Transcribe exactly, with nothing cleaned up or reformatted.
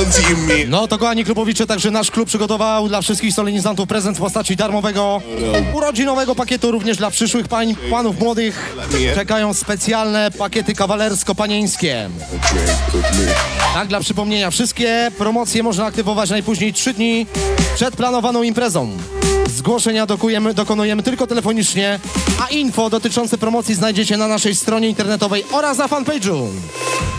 No to kochani klubowicze, także nasz klub przygotował dla wszystkich solenizantów prezent w postaci darmowego urodzinowego pakietu, również dla przyszłych pań, panów młodych czekają specjalne pakiety kawalersko-panieńskie. Tak, dla przypomnienia, wszystkie promocje można aktywować najpóźniej trzy dni przed planowaną imprezą. Zgłoszenia dokujemy, dokonujemy tylko telefonicznie, a info dotyczące promocji znajdziecie na naszej stronie internetowej oraz na fanpage'u.